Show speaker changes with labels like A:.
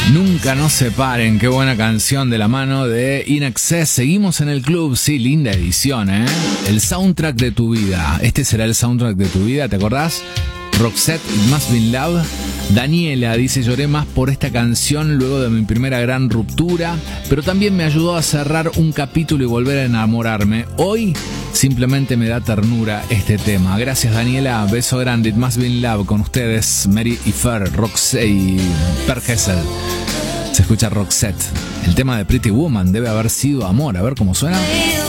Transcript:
A: Nunca nos separen, qué buena canción de la mano de In Excess. Seguimos en el club, sí, linda edición, ¿eh? El soundtrack de tu vida. Este será el soundtrack de tu vida, ¿te acordás? Roxette, It Must Be Love. Daniela dice: lloré más por esta canción luego de mi primera gran ruptura, pero también me ayudó a cerrar un capítulo y volver a enamorarme. Hoy simplemente me da ternura este tema. Gracias, Daniela, beso grande. It Must Be Love con ustedes, Mary y Fer, Roxette y Per Gessel. Se escucha Roxette. El tema de Pretty Woman debe haber sido amor. A ver cómo suena.